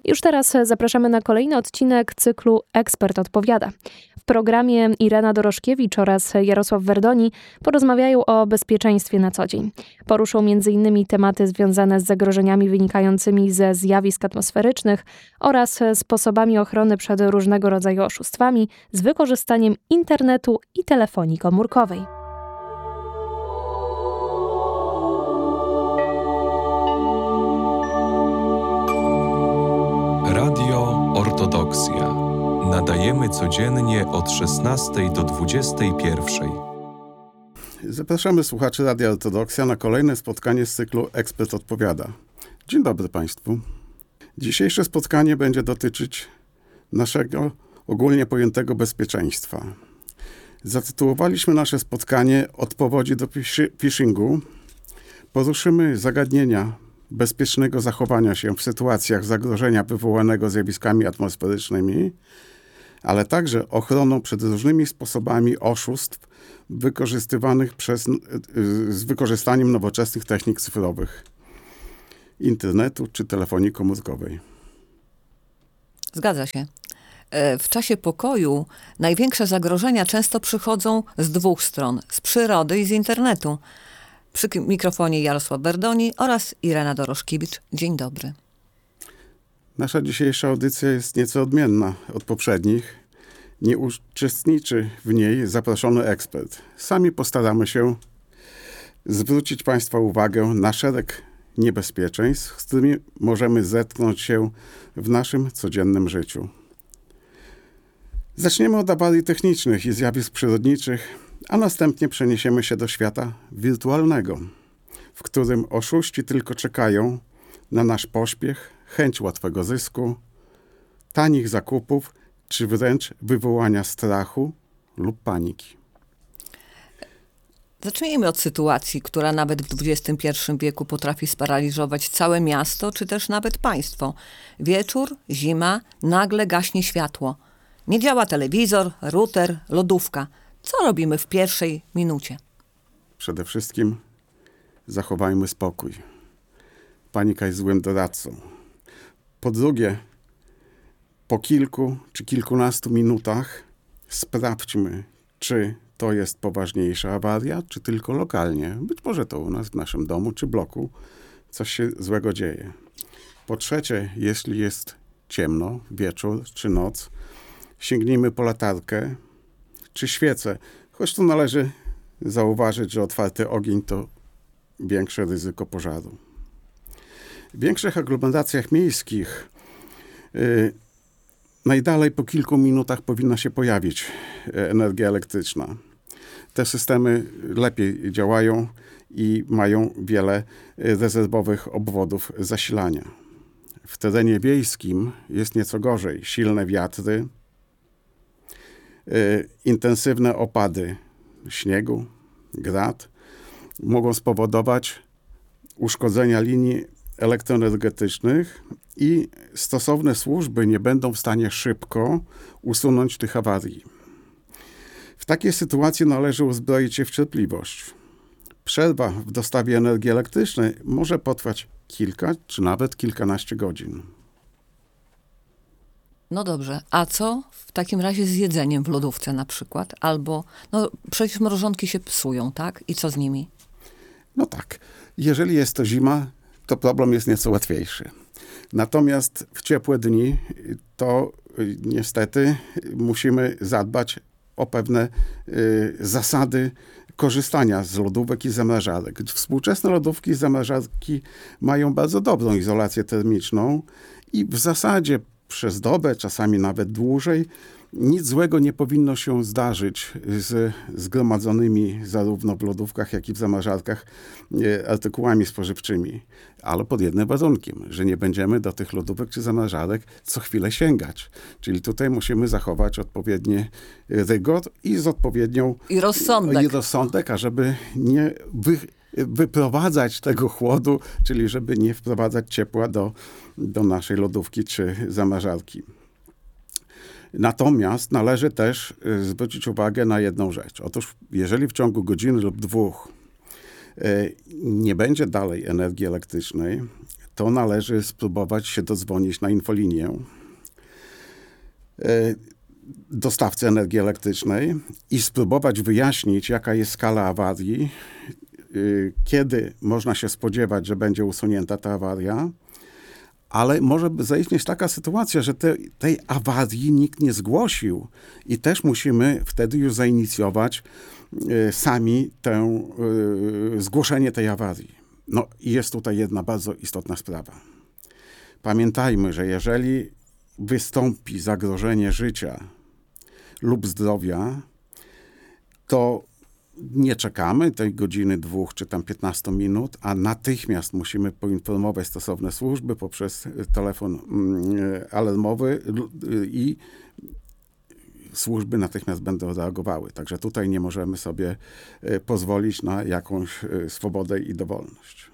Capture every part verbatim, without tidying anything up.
Już teraz zapraszamy na kolejny odcinek cyklu Ekspert odpowiada. W programie Irena Dorożkiewicz oraz Jarosław Werdoni porozmawiają o bezpieczeństwie na co dzień. Poruszą między innymi tematy związane z zagrożeniami wynikającymi ze zjawisk atmosferycznych oraz sposobami ochrony przed różnego rodzaju oszustwami z wykorzystaniem internetu i telefonii komórkowej. Radio Ortodoksja. Nadajemy codziennie od szesnastej do dwudziestej pierwszej. Zapraszamy słuchaczy Radia Ortodoksja na kolejne spotkanie z cyklu Ekspert odpowiada. Dzień dobry Państwu. Dzisiejsze spotkanie będzie dotyczyć naszego ogólnie pojętego bezpieczeństwa. Zatytułowaliśmy nasze spotkanie Od powodzi do phishingu. Poruszymy zagadnienia bezpiecznego zachowania się w sytuacjach zagrożenia wywołanego zjawiskami atmosferycznymi, ale także ochroną przed różnymi sposobami oszustw wykorzystywanych przez, z wykorzystaniem nowoczesnych technik cyfrowych, internetu czy telefonii komórkowej. Zgadza się. W czasie pokoju największe zagrożenia często przychodzą z dwóch stron, z przyrody i z internetu. Przy mikrofonie Jarosław Werdoni oraz Irena Dorożkiewicz. Dzień dobry. Nasza dzisiejsza audycja jest nieco odmienna od poprzednich. Nie uczestniczy w niej zaproszony ekspert. Sami postaramy się zwrócić Państwa uwagę na szereg niebezpieczeństw, z którymi możemy zetknąć się w naszym codziennym życiu. Zaczniemy od awarii technicznych i zjawisk przyrodniczych, a następnie przeniesiemy się do świata wirtualnego, w którym oszuści tylko czekają na nasz pośpiech, chęć łatwego zysku, tanich zakupów, czy wręcz wywołania strachu lub paniki. Zacznijmy od sytuacji, która nawet w dwudziestym pierwszym wieku potrafi sparaliżować całe miasto, czy też nawet państwo. Wieczór, zima, nagle gaśnie światło. Nie działa telewizor, router, lodówka. Co robimy w pierwszej minucie? Przede wszystkim zachowajmy spokój. Panika jest złym doradcą. Po drugie, po kilku czy kilkunastu minutach sprawdźmy, czy to jest poważniejsza awaria, czy tylko lokalnie. Być może to u nas w naszym domu czy bloku coś się złego dzieje. Po trzecie, jeśli jest ciemno, wieczór czy noc, sięgnijmy po latarkę czy świecę, choć tu należy zauważyć, że otwarty ogień to większe ryzyko pożaru. W większych aglomeracjach miejskich yy, najdalej po kilku minutach powinna się pojawić energia elektryczna. Te systemy lepiej działają i mają wiele rezerwowych obwodów zasilania. W terenie wiejskim jest nieco gorzej. Silne wiatry, y, intensywne opady śniegu, grad mogą spowodować uszkodzenia linii elektroenergetycznych i stosowne służby nie będą w stanie szybko usunąć tych awarii. W takiej sytuacji należy uzbroić się w cierpliwość. Przerwa w dostawie energii elektrycznej może potrwać kilka czy nawet kilkanaście godzin. No dobrze, a co w takim razie z jedzeniem w lodówce na przykład? Albo, no przecież mrożonki się psują, tak? I co z nimi? No tak, jeżeli jest to zima, to problem jest nieco łatwiejszy. Natomiast w ciepłe dni to y, niestety musimy zadbać o pewne y, zasady korzystania z lodówek i zamrażarek. Współczesne lodówki i zamrażarki mają bardzo dobrą izolację termiczną i w zasadzie przez dobę, czasami nawet dłużej, nic złego nie powinno się zdarzyć z zgromadzonymi zarówno w lodówkach, jak i w zamrażarkach e, artykułami spożywczymi. Ale pod jednym warunkiem, że nie będziemy do tych lodówek czy zamrażarek co chwilę sięgać. Czyli tutaj musimy zachować odpowiedni rygor i z odpowiednią... I rozsądek. I rozsądek, ażeby nie wy, wyprowadzać tego chłodu, czyli żeby nie wprowadzać ciepła do, do naszej lodówki czy zamrażarki. Natomiast należy też zwrócić uwagę na jedną rzecz. Otóż jeżeli w ciągu godziny lub dwóch nie będzie dalej energii elektrycznej, to należy spróbować się dodzwonić na infolinię dostawcy energii elektrycznej i spróbować wyjaśnić, jaka jest skala awarii, kiedy można się spodziewać, że będzie usunięta ta awaria, ale może zaistnieć taka sytuacja, że te, tej awarii nikt nie zgłosił i też musimy wtedy już zainicjować y, sami tę, y, zgłoszenie tej awarii. No i jest tutaj jedna bardzo istotna sprawa. Pamiętajmy, że jeżeli wystąpi zagrożenie życia lub zdrowia, to nie czekamy tej godziny, dwóch czy tam piętnastu minut, a natychmiast musimy poinformować stosowne służby poprzez telefon alarmowy i służby natychmiast będą reagowały. Także tutaj nie możemy sobie pozwolić na jakąś swobodę i dowolność.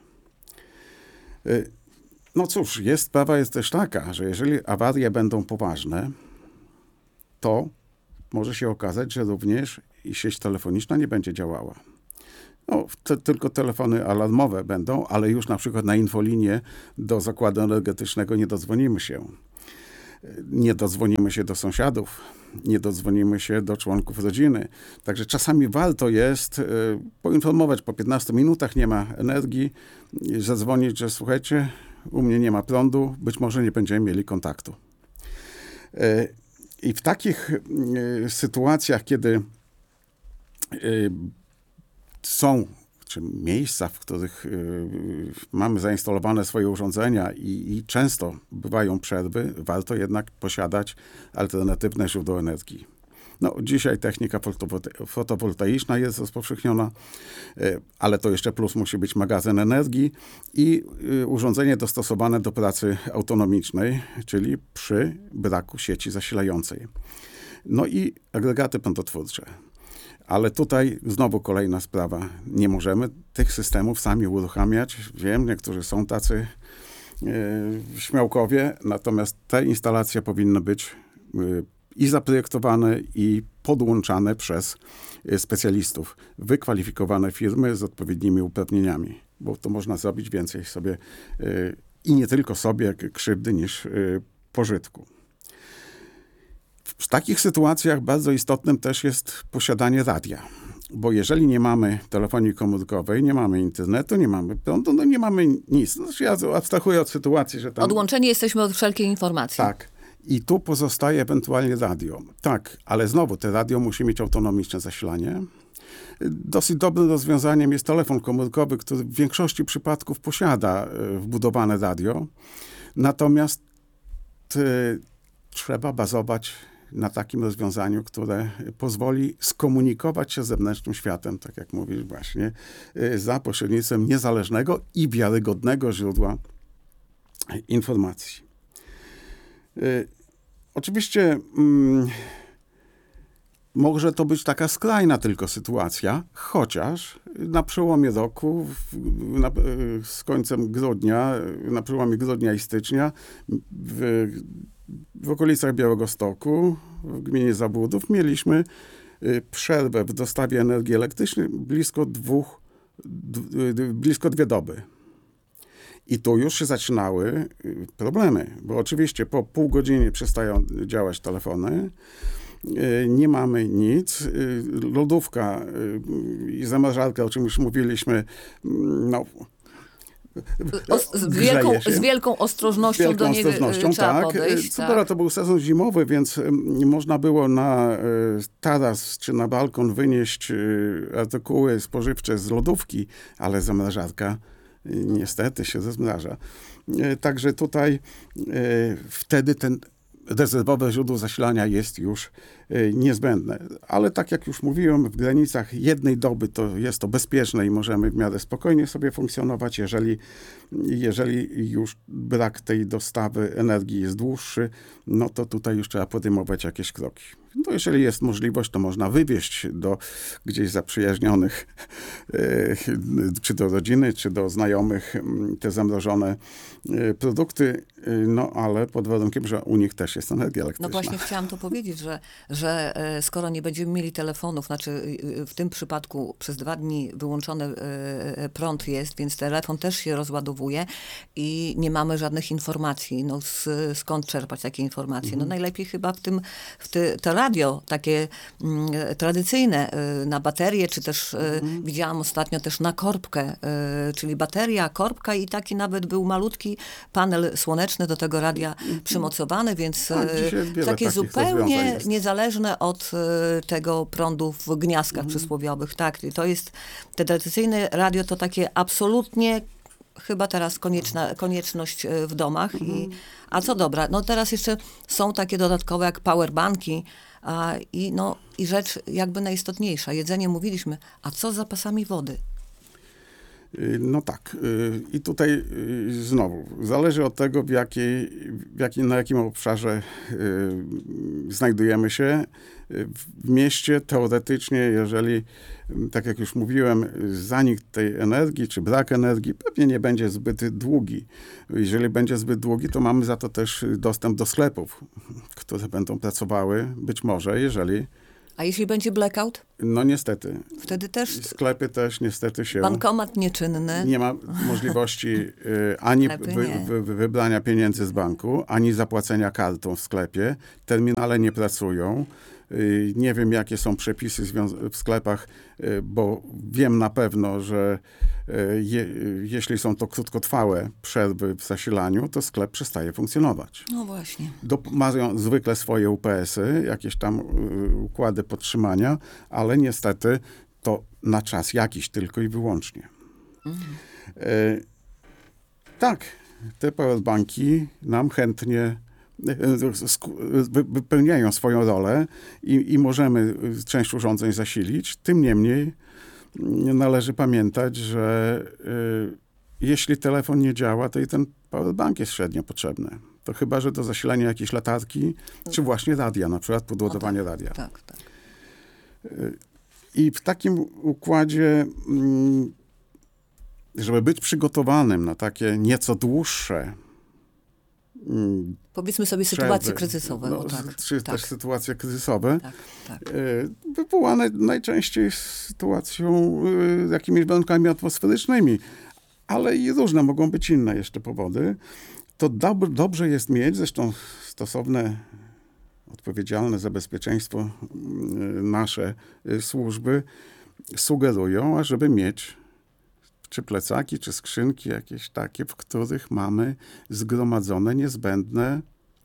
No cóż, jest, sprawa jest też taka, że jeżeli awarie będą poważne, to może się okazać, że również i sieć telefoniczna nie będzie działała. No, te, tylko telefony alarmowe będą, ale już na przykład na infolinię do zakładu energetycznego nie dodzwonimy się. Nie dodzwonimy się do sąsiadów, nie dodzwonimy się do członków rodziny. Także czasami warto jest y, poinformować, po piętnastu minutach nie ma energii, zadzwonić, że słuchajcie, u mnie nie ma prądu, być może nie będziemy mieli kontaktu. Y, I w takich y, sytuacjach, kiedy y, są czy miejsca, w których y, mamy zainstalowane swoje urządzenia i, i często bywają przerwy, warto jednak posiadać alternatywne źródło energii. No, dzisiaj technika fotowoltaiczna jest rozpowszechniona, y, ale to jeszcze plus musi być magazyn energii i y, urządzenie dostosowane do pracy autonomicznej, czyli przy braku sieci zasilającej. No i agregaty prądotwórcze. Ale tutaj znowu kolejna sprawa. Nie możemy tych systemów sami uruchamiać. Wiem, niektórzy są tacy yy, śmiałkowie, natomiast te instalacje powinny być yy, i zaprojektowane, i podłączane przez yy, specjalistów. Wykwalifikowane firmy z odpowiednimi uprawnieniami, bo to można zrobić więcej sobie yy, i nie tylko sobie krzywdy niż yy, pożytku. W takich sytuacjach bardzo istotnym też jest posiadanie radia, bo jeżeli nie mamy telefonii komórkowej, nie mamy internetu, nie mamy prądu, no nie mamy nic. Znaczy ja abstrahuję od sytuacji, że tam... Odłączeni jesteśmy od wszelkiej informacji. Tak. I tu pozostaje ewentualnie radio. Tak, ale znowu te radio musi mieć autonomiczne zasilanie. Dosyć dobrym rozwiązaniem jest telefon komórkowy, który w większości przypadków posiada wbudowane radio. Natomiast y, trzeba bazować na takim rozwiązaniu, które pozwoli skomunikować się z zewnętrznym światem, tak jak mówisz właśnie, za pośrednictwem niezależnego i wiarygodnego źródła informacji. Oczywiście mm, może to być taka skrajna tylko sytuacja, chociaż na przełomie roku, w, na, z końcem grudnia, na przełomie grudnia i stycznia w, w okolicach Białegostoku, w gminie Zabłudów, mieliśmy przerwę w dostawie energii elektrycznej blisko dwóch, d- blisko dwie doby. I tu już się zaczynały problemy, bo oczywiście po pół godziny przestają działać telefony, nie mamy nic, lodówka i zamrażarka, o czym już mówiliśmy, no... O, z, wielką, z wielką ostrożnością z wielką do niego ostrożnością, trzeba tak. podejść. Co tak. prawda to był sezon zimowy, więc można było na taras czy na balkon wynieść artykuły spożywcze z lodówki, ale zamrażarka niestety się rozmraża. Także tutaj wtedy ten rezerwowe źródło zasilania jest już niezbędne. Ale tak jak już mówiłem, w granicach jednej doby to jest to bezpieczne i możemy w miarę spokojnie sobie funkcjonować. Jeżeli, jeżeli już brak tej dostawy energii jest dłuższy, no to tutaj już trzeba podejmować jakieś kroki. No jeżeli jest możliwość, to można wywieźć do gdzieś zaprzyjaźnionych, czy do rodziny, czy do znajomych te zamrożone produkty, no ale pod warunkiem, że u nich też jest energia elektryczna. No właśnie chciałam to powiedzieć, że, że skoro nie będziemy mieli telefonów, znaczy w tym przypadku przez dwa dni wyłączony prąd jest, więc telefon też się rozładowuje i nie mamy żadnych informacji. No skąd czerpać takie informacje? No najlepiej chyba w tym, w ty, to radio takie mm, tradycyjne y, na baterię, czy też y, mhm. widziałam ostatnio też na korbkę, y, czyli bateria, korbka i taki nawet był malutki panel słoneczny do tego radia mhm. przymocowany, więc tak, y, takie zupełnie niezależne od y, tego prądu w gniazdkach mhm. przysłowiowych. Tak, i to jest, te tradycyjne radio to takie absolutnie chyba teraz konieczna, konieczność w domach. Mhm. I, a co dobra, no teraz jeszcze są takie dodatkowe jak powerbanki a, i, no, i rzecz jakby najistotniejsza. Jedzenie mówiliśmy, a co z zapasami wody? No tak. I tutaj znowu zależy od tego, w jakiej, w jakiej, na jakim obszarze znajdujemy się. W mieście teoretycznie, jeżeli, tak jak już mówiłem, zanik tej energii, czy brak energii pewnie nie będzie zbyt długi. Jeżeli będzie zbyt długi, to mamy za to też dostęp do sklepów, które będą pracowały, być może, jeżeli... A jeśli będzie blackout? No niestety. Wtedy też... Sklepy też niestety się... Bankomat nieczynny. Nie ma możliwości y, ani wy, wy, wy, wybrania pieniędzy z banku, ani zapłacenia kartą w sklepie. Terminale nie pracują. Y, nie wiem, jakie są przepisy w sklepach, y, bo wiem na pewno, że y, je, y, jeśli są to krótkotrwałe przerwy w zasilaniu, to sklep przestaje funkcjonować. No właśnie. Do, mają zwykle swoje U P S y, jakieś tam y, układy podtrzymania, ale niestety to na czas jakiś tylko i wyłącznie. Mhm. Y, tak, te powerbanki nam chętnie wypełniają swoją rolę i, i możemy część urządzeń zasilić. Tym niemniej należy pamiętać, że y, jeśli telefon nie działa, to i ten powerbank jest średnio potrzebny. To chyba, że do zasilania jakiejś latarki, czy właśnie radia, na przykład podładowanie tak, radia. Tak, tak. Y, I w takim układzie, y, żeby być przygotowanym na takie nieco dłuższe powiedzmy sobie przerwy, sytuacje kryzysowe. No, o tak, czy tak. też sytuacje kryzysowe, tak, tak. wywołane najczęściej sytuacją, jakimiś warunkami atmosferycznymi, ale i różne mogą być inne jeszcze powody. To dob- dobrze jest mieć, zresztą stosowne, odpowiedzialne za bezpieczeństwo nasze służby sugerują, ażeby mieć czy plecaki, czy skrzynki jakieś takie, w których mamy zgromadzone niezbędne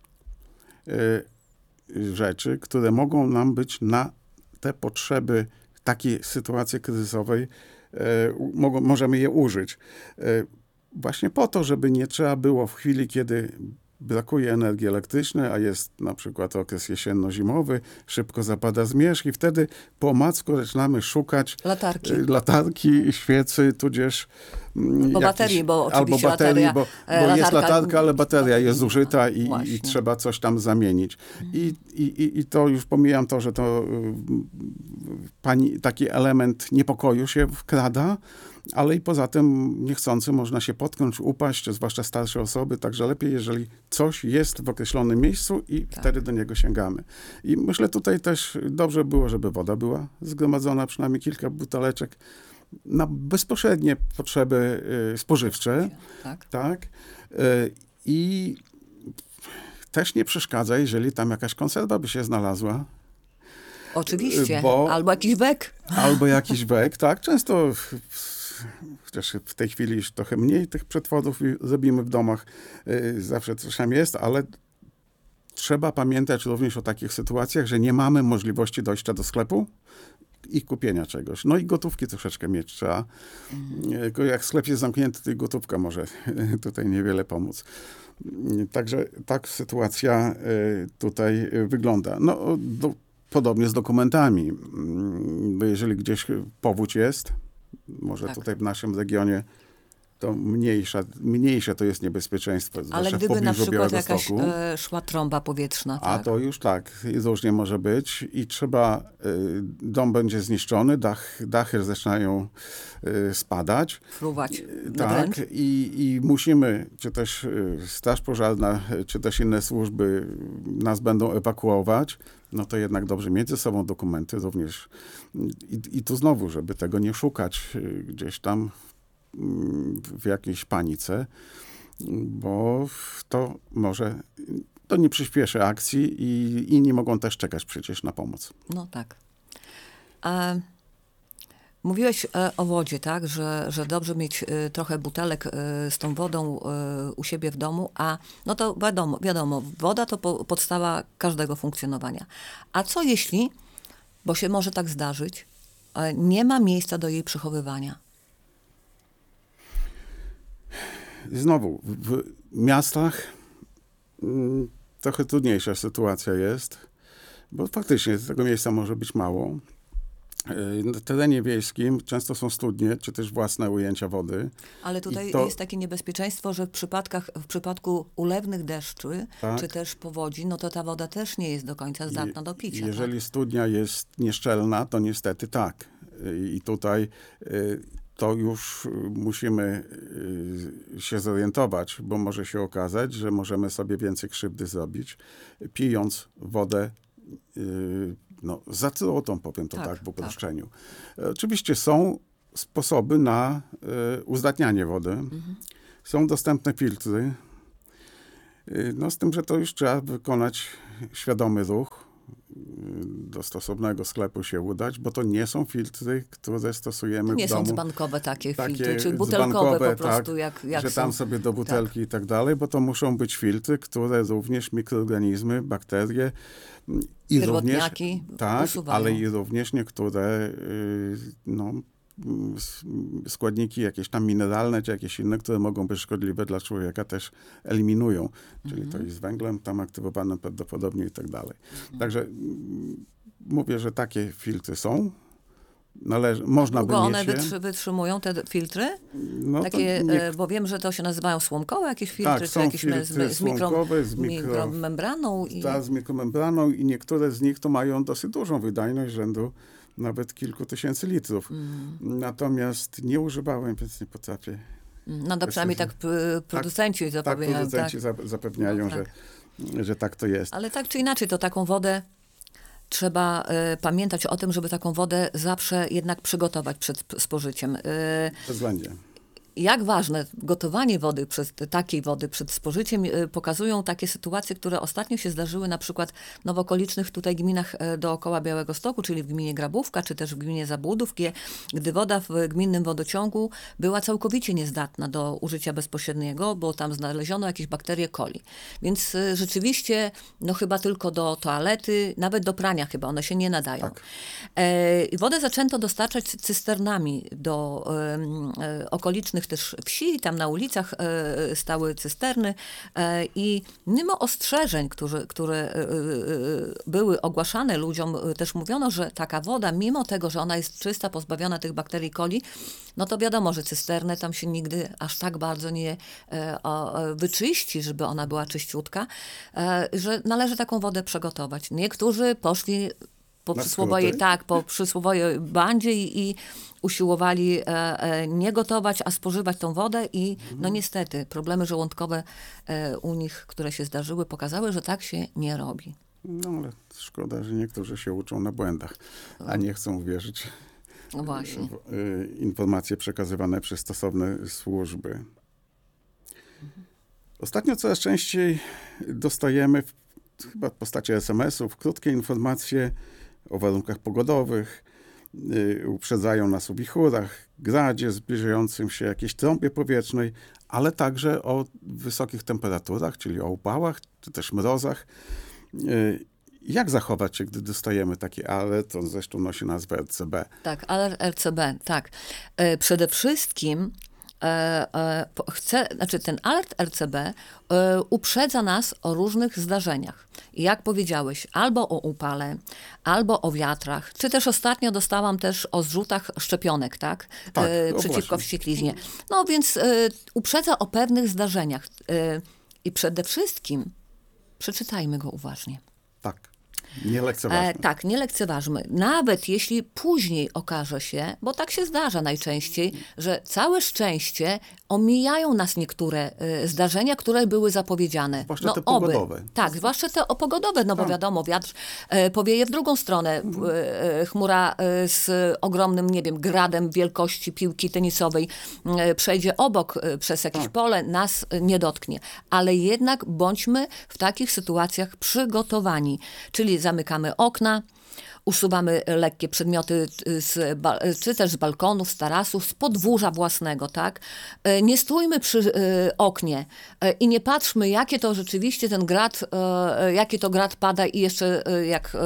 y, rzeczy, które mogą nam być na te potrzeby takiej sytuacji kryzysowej, y, mogą, możemy je użyć. Y, właśnie po to, żeby nie trzeba było w chwili, kiedy brakuje energii elektrycznej, a jest na przykład okres jesienno-zimowy, szybko zapada zmierzch i wtedy po omacku zaczynamy szukać latarki, latarki świecy, tudzież albo baterii, bo oczywiście albo baterii, bateria, bo, bo latarka, jest latarka, ale bateria jest zużyta i, i trzeba coś tam zamienić. I, i, I to już pomijam to, że to pani, taki element niepokoju się wkrada, ale i poza tym niechcący można się potknąć, upaść, zwłaszcza starsze osoby, także lepiej, jeżeli coś jest w określonym miejscu i tak. wtedy do niego sięgamy. I myślę tutaj też dobrze było, żeby woda była zgromadzona, przynajmniej kilka buteleczek na bezpośrednie potrzeby y, spożywcze. Tak. tak. Y, I też nie przeszkadza, jeżeli tam jakaś konserwa by się znalazła. Oczywiście. Bo, albo jakiś bek. Albo jakiś bek, tak. Często chociaż w tej chwili już trochę mniej tych przetworów robimy w domach, yy, zawsze coś tam jest, ale trzeba pamiętać również o takich sytuacjach, że nie mamy możliwości dojścia do sklepu i kupienia czegoś. No i gotówki troszeczkę mieć trzeba. Mm. Jak sklep jest zamknięty, to i gotówka może tutaj niewiele pomóc. Także tak sytuacja tutaj wygląda. No, do, podobnie z dokumentami. Bo jeżeli gdzieś powódź jest, może tak. tutaj w naszym regionie to mniejsza, mniejsze to jest niebezpieczeństwo. Ale zwłaszcza w gdyby na pobliżu przykład jakaś Białegostoku. e, szła trąba powietrzna, A tak? to już tak, różnie może być i trzeba, y, dom będzie zniszczony, dach, dachy zaczynają y, spadać. Fruwać na Tak, dręcz? i, i musimy, czy też y, Straż Pożarna, y, czy też inne służby nas będą ewakuować, no to jednak dobrze mieć ze sobą dokumenty również. I, i tu znowu, żeby tego nie szukać y, gdzieś tam y, w jakiejś panice, bo to może, to nie przyspieszy akcji i inni mogą też czekać przecież na pomoc. No tak. E, mówiłeś e, o wodzie, tak? Że, że dobrze mieć e, trochę butelek e, z tą wodą e, u siebie w domu, a no to wiadomo, wiadomo woda to po, podstawa każdego funkcjonowania. A co jeśli, bo się może tak zdarzyć, e, nie ma miejsca do jej przechowywania? Znowu, w miastach mm, trochę trudniejsza sytuacja jest, bo faktycznie tego miejsca może być mało. Yy, Na terenie wiejskim często są studnie, czy też własne ujęcia wody. Ale tutaj I to- jest takie niebezpieczeństwo, że w przypadkach, w przypadku ulewnych deszczy, Tak. czy też powodzi, no to ta woda też nie jest do końca zdatna do picia. Jeżeli studnia jest nieszczelna, to niestety tak. Yy, I tutaj yy, to już yy, musimy yy, się zorientować, bo może się okazać, że możemy sobie więcej krzywdy zrobić, pijąc wodę yy, no, zatrutą, powiem to Tak, tak, w tak. uproszczeniu. E, Oczywiście są sposoby na y, uzdatnianie wody. Mhm. Są dostępne filtry. Y, no z tym, że to już trzeba wykonać świadomy ruch, y, do stosownego sklepu się udać, bo to nie są filtry, które stosujemy Nie w są domu. dzbankowe takie, Takie filtry, czy butelkowe dzbankowe, po prostu, tak, jak, jak że są. tam sobie do butelki i tak dalej, bo to muszą być filtry, które również mikroorganizmy, bakterie mm, i również, Pierwotniaki tak, usuwają. ale i również niektóre y, no, mm, s- składniki jakieś tam mineralne, czy jakieś inne, które mogą być szkodliwe dla człowieka, też eliminują. Czyli Mhm. to i z węglem tam aktywowanym prawdopodobnie i tak dalej. Także mm, mówię, że takie filtry są. Należy, można by Długo mieć one je. wytrzy, wytrzymują te filtry? No to Takie, nie- e, bo wiem, że to się nazywają słomkowe jakieś filtry, Tak, czy są jakieś me- filtry z, z, mikro, słomkowe, z mikro- mikromembraną. I, Ta z mikromembraną i niektóre z nich to mają dosyć dużą wydajność, rzędu nawet kilku tysięcy litrów. mm, Natomiast nie używałem, więc nie potrafię. no to przynajmniej tak p- producenci Tak, zapowiadają. Tak, producenci zap- zapewniają, No że, tak. że tak to jest. Ale tak czy inaczej, to taką wodę trzeba e, pamiętać o tym, żeby taką wodę zawsze jednak przygotować przed p- spożyciem. E, Bezwzględnie. jak ważne gotowanie wody, przed, takiej wody przed spożyciem e, pokazują takie sytuacje, które ostatnio się zdarzyły na przykład no, w okolicznych tutaj gminach e, dookoła Białegostoku, czyli w gminie Grabówka, czy też w gminie Zabłudów, gdzie, gdy woda w gminnym wodociągu była całkowicie niezdatna do użycia bezpośredniego, bo tam znaleziono jakieś bakterie coli. Więc e, rzeczywiście, no chyba tylko do toalety, nawet do prania chyba, one się nie nadają. Tak. E, i wodę zaczęto dostarczać cysternami do em, e, okolicznych też wsi, tam na ulicach e, stały cysterny e, i mimo ostrzeżeń, które, które e, e, były ogłaszane ludziom, e, też mówiono, że taka woda, mimo tego, że ona jest czysta, pozbawiona tych bakterii coli, no to wiadomo, że cysternę tam się nigdy aż tak bardzo nie e, o, e, wyczyści, żeby ona była czyściutka, e, że należy taką wodę przygotować. Niektórzy poszli po Na przysłowiowej, skróty? tak, po przysłowiowej bandzie i, i usiłowali e, e, nie gotować, a spożywać tą wodę i no niestety problemy żołądkowe e, u nich, które się zdarzyły, pokazały, że tak się nie robi. No ale szkoda, że niektórzy się uczą na błędach, a nie chcą uwierzyć No właśnie. w y, informacje przekazywane przez stosowne służby. Ostatnio coraz częściej dostajemy w, chyba w postaci es em esów krótkie informacje o warunkach pogodowych, y, uprzedzają nas o wichurach, gradzie, zbliżającym się jakiejś trąbie powietrznej, ale także o wysokich temperaturach, czyli o upałach, czy też mrozach. Y, Jak zachować się, gdy dostajemy taki alert? On zresztą nosi nazwę er ce be. Tak, alert er ce be, tak. E, Przede wszystkim e, e, chce, znaczy ten alert R C B e, uprzedza nas o różnych zdarzeniach. I jak powiedziałeś, albo o upale, albo o wiatrach, czy też ostatnio dostałam też o zrzutach szczepionek, tak? Tak, e, o przeciwko właśnie. wściekliznie. No więc e, uprzedza o pewnych zdarzeniach. E, I przede wszystkim przeczytajmy go uważnie. Tak. Nie lekceważmy. E, tak, nie lekceważmy. Nawet jeśli później okaże się, bo tak się zdarza najczęściej, że całe szczęście omijają nas niektóre e, zdarzenia, które były zapowiedziane. Zwłaszcza te pogodowe. Tak, zwłaszcza te o pogodowe, no bo Tak. wiadomo, wiatr e, powieje w drugą stronę. E, e, chmura e, z ogromnym, nie wiem, gradem wielkości piłki tenisowej e, przejdzie obok e, przez jakieś Tak. pole, nas e, nie dotknie. Ale jednak bądźmy w takich sytuacjach przygotowani, czyli zamykamy okna, usuwamy lekkie przedmioty z, ba- czy też z balkonów, z tarasów, z podwórza własnego, tak? E, Nie stójmy przy e, oknie e, i nie patrzmy, jakie to rzeczywiście ten grad, e, jakie to grad pada i jeszcze e, jak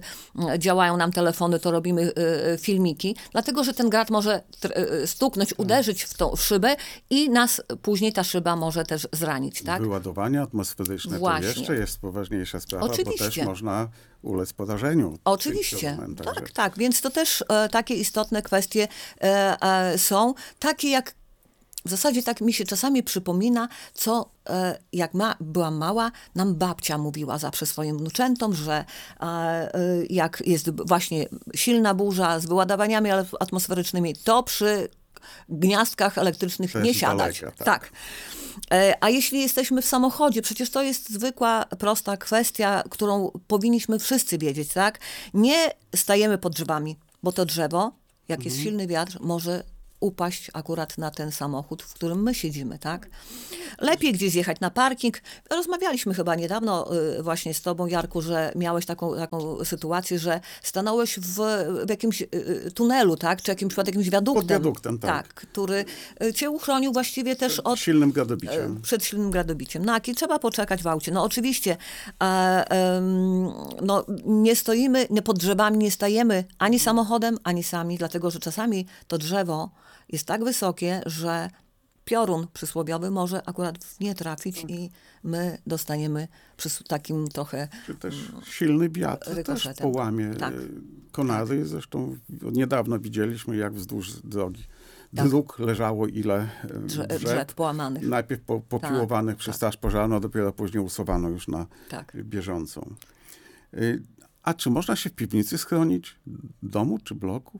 e, działają nam telefony, to robimy e, filmiki, dlatego, że ten grad może tr- e, stuknąć, uderzyć w tą szybę i nas później ta szyba może też zranić, tak? Wyładowanie atmosferyczne Właśnie. to jeszcze jest poważniejsza sprawa, Oczywiście. bo też można ulec porażeniu. w Oczywiście, tych momentach, że- tak, tak, więc to też e, takie istotne kwestie e, e, są, takie jak, w zasadzie tak mi się czasami przypomina, co e, jak ma, byłam mała, nam babcia mówiła zawsze swoim wnuczętom, że e, e, jak jest właśnie silna burza z wyładowaniami atmosferycznymi, to przy gniazdkach elektrycznych To nie jest z siadać. daleka, tak. tak. E, A jeśli jesteśmy w samochodzie, przecież to jest zwykła, prosta kwestia, którą powinniśmy wszyscy wiedzieć, tak? Nie stajemy pod drzewami, bo to drzewo, jak jest silny wiatr, może upaść akurat na ten samochód, w którym my siedzimy, tak? Lepiej gdzieś jechać na parking. Rozmawialiśmy chyba niedawno y, właśnie z tobą, Jarku, że miałeś taką, taką sytuację, że stanąłeś w, w jakimś y, y, tunelu, tak? Czy jakimś, pod jakimś wiaduktem. Pod wiaduktem, tak. który y, cię uchronił właściwie też od silnym gradobiciem. przed silnym gradobiciem. No, a trzeba poczekać w aucie. No oczywiście, e, em, no, nie stoimy, nie pod drzewami nie stajemy ani samochodem, ani sami, dlatego, że czasami to drzewo jest tak wysokie, że piorun przysłowiowy może akurat w nie trafić i my dostaniemy przy takim trochę... Czy też silny wiatr też rykoszetem. połamie Tak. e, konary. Zresztą niedawno widzieliśmy, jak wzdłuż drogi Tak. dróg leżało ile e, Drze- drzew. drzew połamanych. Najpierw po, popiłowanych Tak, przez tak. Straż Pożarną, dopiero później usuwano już na Tak. bieżącą. E, A czy można się w piwnicy schronić? Domu czy bloku?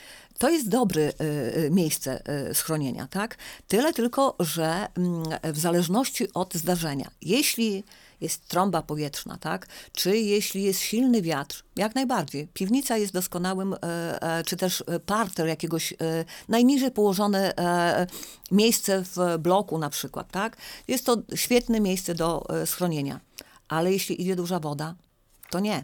To jest dobre y, y, miejsce y, schronienia, tak? Tyle tylko, że mm, w zależności od zdarzenia, jeśli jest trąba powietrzna, tak? Czy jeśli jest silny wiatr, jak najbardziej. Piwnica jest doskonałym, e, e, czy też parter jakiegoś, e, najniżej położone e, miejsce w bloku na przykład, tak? Jest to świetne miejsce do e, schronienia. Ale jeśli idzie duża woda, to nie.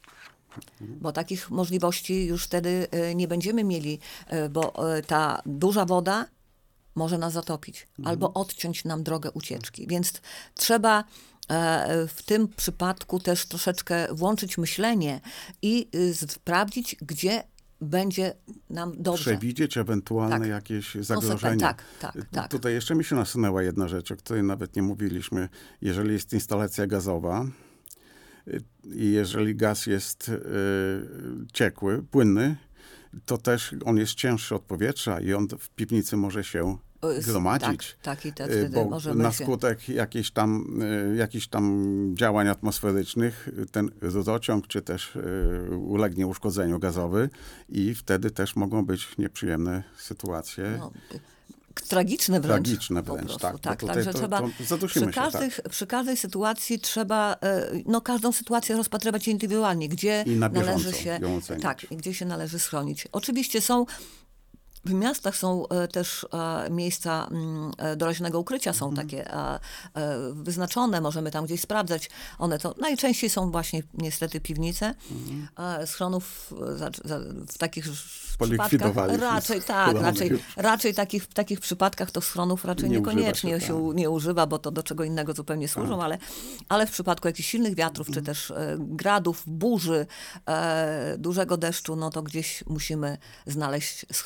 Bo takich możliwości już wtedy e, nie będziemy mieli, e, bo e, ta duża woda może nas zatopić albo odciąć nam drogę ucieczki. Więc trzeba e, w tym przypadku też troszeczkę włączyć myślenie i y, sprawdzić, gdzie będzie nam dobrze. Przewidzieć ewentualne Tak. jakieś zagrożenia. tak, tak, tak. Tutaj jeszcze mi się nasunęła jedna rzecz, o której nawet nie mówiliśmy. Jeżeli jest instalacja gazowa y, i jeżeli gaz jest y, ciekły, płynny, to też on jest cięższy od powietrza i on w piwnicy może się O, s- gromadzić. Tak, tak i te, Y, wtedy Bo możemy na się... skutek jakichś tam, y, jakichś tam działań atmosferycznych y, ten rurociąg czy też y, ulegnie uszkodzeniu gazowy i wtedy też mogą być nieprzyjemne sytuacje. No, tragiczne wręcz. Tragiczne po wręcz, prostu. tak. Bo Tak, tutaj także to- trzeba to zadusimy przy, się, tak. każdych, przy każdej sytuacji trzeba e, no, każdą sytuację rozpatrywać indywidualnie, gdzie I na bieżąco należy się ją oceniać. tak, i gdzie się należy schronić. Oczywiście są w miastach są e, też e, miejsca mm, e, doraźnego ukrycia, są Mhm. takie e, e, wyznaczone, możemy tam gdzieś sprawdzać. One to najczęściej są właśnie niestety piwnice. Mhm. E, schronów e, za, za, w takich przypadkach Polikwidowali raczej wszystko. tak, Schrony raczej, już. raczej takich, w takich przypadkach to schronów raczej Nie używa niekoniecznie się, się, tak. u- nie używa, bo to do czego innego zupełnie służą, ale, ale w przypadku jakichś silnych wiatrów, czy też e, gradów, burzy, e, dużego deszczu, no to gdzieś musimy znaleźć schronienie.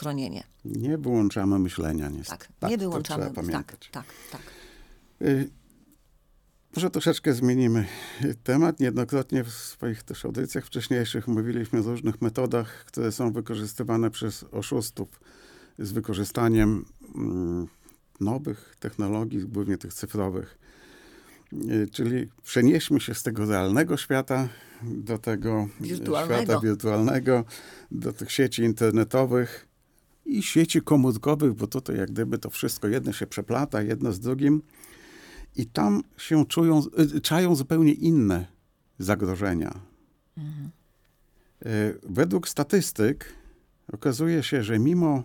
Nie wyłączamy myślenia, niestety. Tak, tak nie to wyłączamy. trzeba pamiętać. Tak, tak, tak. Y, Może troszeczkę zmienimy temat. Niejednokrotnie w swoich też audycjach wcześniejszych mówiliśmy o różnych metodach, które są wykorzystywane przez oszustów z wykorzystaniem mm, nowych technologii, głównie tych cyfrowych. Y, Czyli przenieśmy się z tego realnego świata do tego Wirtualnego. świata wirtualnego, do tych sieci internetowych i sieci komórkowych, bo tutaj jak gdyby to wszystko jedno się przeplata, jedno z drugim. I tam się czują, y, czają zupełnie inne zagrożenia. Mhm. Y, Według statystyk okazuje się, że mimo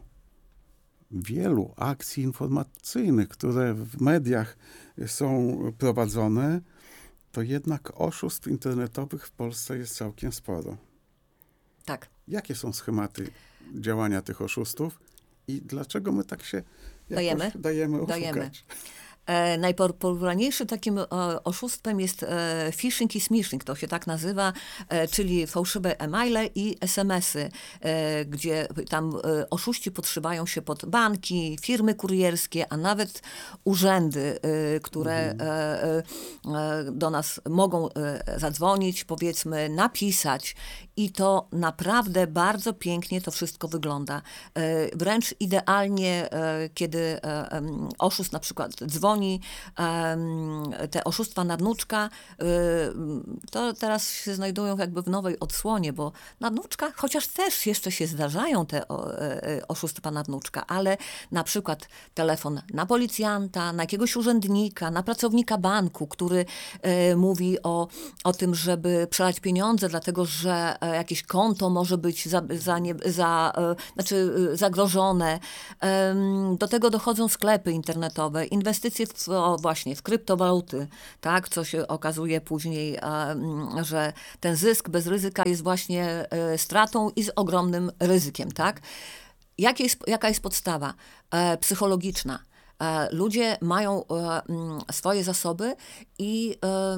wielu akcji informacyjnych, które w mediach są prowadzone, to jednak oszustw internetowych w Polsce jest całkiem sporo. Tak. Jakie są schematy działania tych oszustów i dlaczego my tak się jakoś Dajemy? dajemy oszukać? Dajemy. E, najpopularniejszym takim e, oszustwem jest e, phishing i smishing, to się tak nazywa, e, czyli fałszywe e-maile i es em esy, e, gdzie tam e, oszuści podszywają się pod banki, firmy kurierskie, a nawet urzędy, e, które mhm. e, e, do nas mogą e, zadzwonić, powiedzmy, napisać. I to naprawdę bardzo pięknie to wszystko wygląda. E, wręcz idealnie, e, kiedy e, e, oszust na przykład dzwoni, e, te oszustwa nadnuczka, e, to teraz się znajdują jakby w nowej odsłonie, bo nadnuczka, chociaż też jeszcze się zdarzają te o, e, oszustwa nadnuczka, ale na przykład telefon na policjanta, na jakiegoś urzędnika, na pracownika banku, który e, mówi o, o tym, żeby przelać pieniądze, dlatego że jakieś konto może być za, za, nie, za, znaczy zagrożone. Do tego dochodzą sklepy internetowe, inwestycje w, o, właśnie w kryptowaluty, tak, co się okazuje później, że ten zysk bez ryzyka jest właśnie stratą i z ogromnym ryzykiem, tak. Jakie jest, jaka jest podstawa psychologiczna? Ludzie mają swoje zasoby i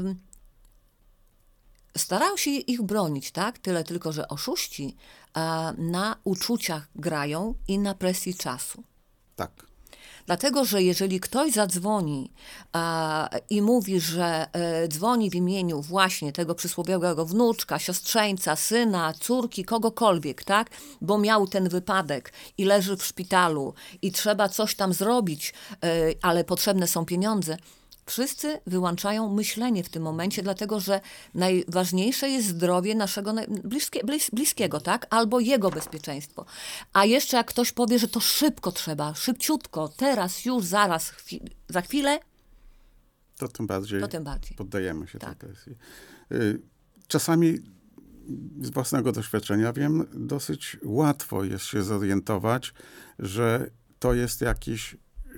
starają się ich bronić, tak? Tyle tylko, że oszuści a, na uczuciach grają i na presji czasu. Tak. Dlatego, że jeżeli ktoś zadzwoni a, i mówi, że e, dzwoni w imieniu właśnie tego przysłowiowego wnuczka, siostrzeńca, syna, córki, kogokolwiek, tak? Bo miał ten wypadek i leży w szpitalu i trzeba coś tam zrobić, e, ale potrzebne są pieniądze, wszyscy wyłączają myślenie w tym momencie, dlatego że najważniejsze jest zdrowie naszego bliskie, blis, bliskiego, tak? Albo jego bezpieczeństwo. A jeszcze jak ktoś powie, że to szybko trzeba, szybciutko, teraz, już, zaraz, chwi za chwilę, to tym bardziej, to tym bardziej. poddajemy się Tak. tej presji. Czasami z własnego doświadczenia wiem, dosyć łatwo jest się zorientować, że to jest jakiś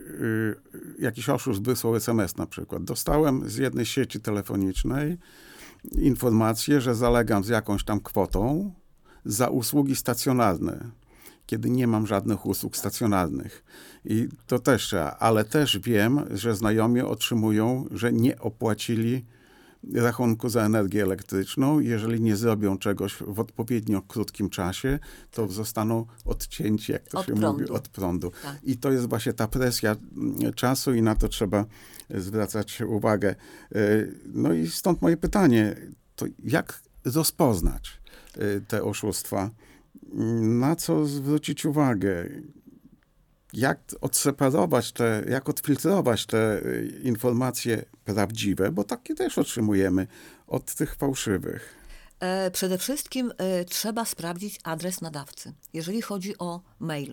jakiś oszust wysłał es em es na przykład. Dostałem z jednej sieci telefonicznej informację, że zalegam z jakąś tam kwotą za usługi stacjonarne, kiedy nie mam żadnych usług stacjonarnych. I to też trzeba, ale też wiem, że znajomi otrzymują, że nie opłacili rachunku za energię elektryczną. Jeżeli nie zrobią czegoś w odpowiednio krótkim czasie, to zostaną odcięci, jak to od się prądu. mówi, od prądu. Tak. I to jest właśnie ta presja czasu i na to trzeba zwracać uwagę. No i stąd moje pytanie, to jak rozpoznać te oszustwa? Na co zwrócić uwagę? Jak odseparować te, jak odfiltrować te informacje prawdziwe, bo takie też otrzymujemy od tych fałszywych. E, przede wszystkim e, trzeba sprawdzić adres nadawcy, jeżeli chodzi o mail.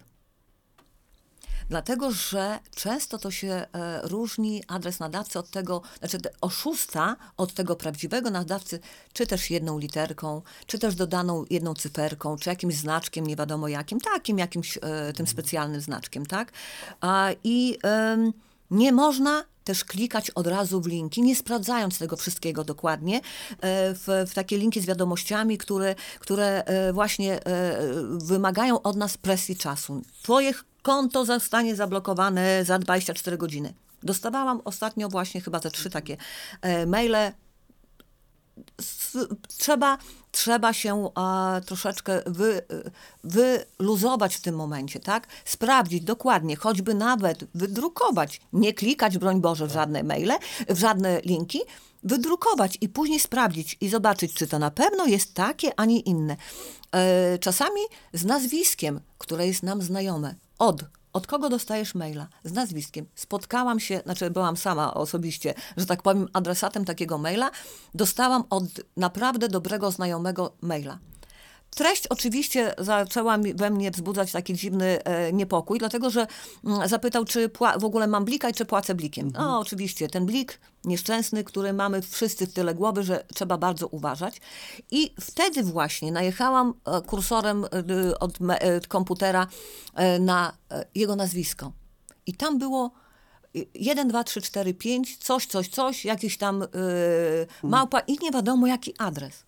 Dlatego, że często to się e, różni adres nadawcy od tego, znaczy oszusta od tego prawdziwego nadawcy, czy też jedną literką, czy też dodaną jedną cyferką, czy jakimś znaczkiem, nie wiadomo jakim, takim jakimś e, tym specjalnym znaczkiem, tak? A, I e, nie można też klikać od razu w linki, nie sprawdzając tego wszystkiego dokładnie, w, w takie linki z wiadomościami, które, które właśnie wymagają od nas presji czasu. Twoje konto zostanie zablokowane za dwadzieścia cztery godziny. Dostawałam ostatnio właśnie chyba te trzy takie maile z prostu trzeba, trzeba się e, troszeczkę wy, wyluzować w tym momencie, tak? Sprawdzić dokładnie, choćby nawet wydrukować, nie klikać, broń Boże, w żadne maile, w żadne linki, wydrukować i później sprawdzić i zobaczyć, czy to na pewno jest takie, a nie inne. E, czasami z nazwiskiem, które jest nam znajome. Od. Od kogo dostajesz maila? Z nazwiskiem. Spotkałam się, znaczy byłam sama osobiście, że tak powiem, adresatem takiego maila. Dostałam od naprawdę dobrego znajomego maila. Treść oczywiście zaczęła mi, we mnie wzbudzać taki dziwny e, niepokój, dlatego że m, zapytał, czy pła- w ogóle mam blika i czy płacę blikiem. Mhm. No oczywiście, ten blik nieszczęsny, który mamy wszyscy w tyle głowy, że trzeba bardzo uważać. I wtedy właśnie najechałam e, kursorem e, od me, e, komputera e, na e, jego nazwisko. I tam było jeden, dwa, trzy, cztery, pięć, coś, coś, coś, jakiś tam e, małpa i nie wiadomo jaki adres.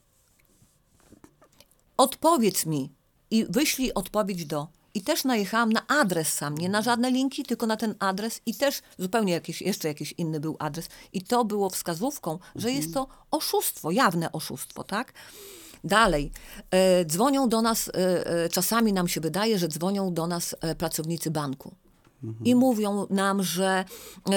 Odpowiedz mi i wyślij odpowiedź do. I też najechałam na adres sam, nie na żadne linki, tylko na ten adres i też zupełnie jakiś, jeszcze jakiś inny był adres. I to było wskazówką, że jest to oszustwo, jawne oszustwo, tak? Dalej, e, dzwonią do nas, e, e, czasami nam się wydaje, że dzwonią do nas e, pracownicy banku. I mówią nam, że